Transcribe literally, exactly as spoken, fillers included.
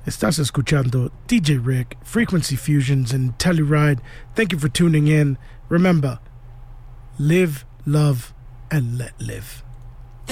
Estás escuchando D J Rick, Frequency Fusions, and Telluride. Thank you for tuning in. Remember, live, love, and let live.